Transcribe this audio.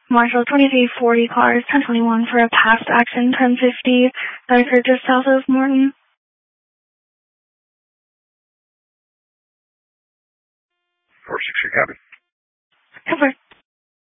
Marshall 2340 cars 1021 for a past accident 1050 that occurred just south of Morton. 460 copy. Over.